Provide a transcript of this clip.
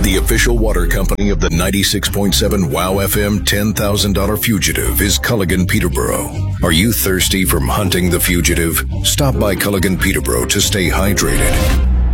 The official water company of the 96.7 WOW FM $10,000 Fugitive is Culligan Peterborough. Are you thirsty from hunting the fugitive? Stop by Culligan Peterborough to stay hydrated.